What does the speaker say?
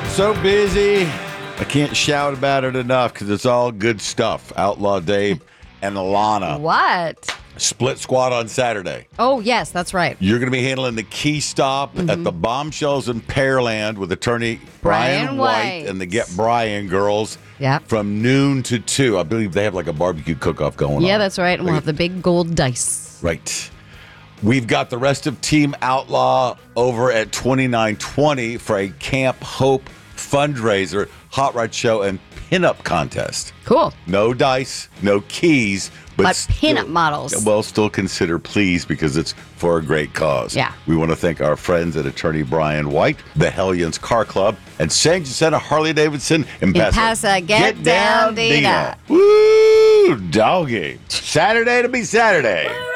So busy. I can't shout about it enough because it's all good stuff. Outlaw Dave and Alana. What? Split squad on Saturday. Oh, yes, that's right. You're going to be handling the key stop at the Bombshells in Pearland with attorney Brian White and the Get Brian girls from noon to 2. I believe they have like a barbecue cook-off going on. Yeah, that's right. And we'll have the big gold dice. Right. We've got the rest of Team Outlaw over at 2920 for a Camp Hope fundraiser, hot rod show, and pinup contest. Cool. No dice, no keys, but pinup models. Well, still consider please because it's for a great cause. Yeah. We want to thank our friends at Attorney Brian White, the Hellions Car Club, and San Jacinto Harley Davidson in Paso. Get down, Dina. Woo, doggy. Saturday to be Saturday.